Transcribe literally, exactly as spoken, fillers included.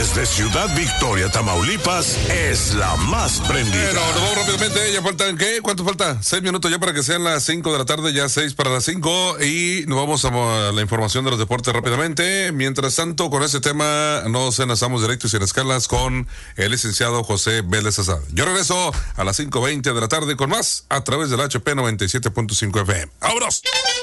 Desde Ciudad Victoria, Tamaulipas, es la más prendida. Bueno, nos vamos rápidamente. Ya faltan, ¿qué? ¿Cuánto falta? Seis minutos ya para que sean las cinco de la tarde, ya seis para las cinco. Y nos vamos a la información de los deportes rápidamente. Mientras tanto, con este tema, nos enlazamos directo y sin escalas con el licenciado José Vélez Azad. Yo regreso a las cinco veinte de la tarde con más a través del H P noventa y siete punto cinco F M. ¡Vámonos!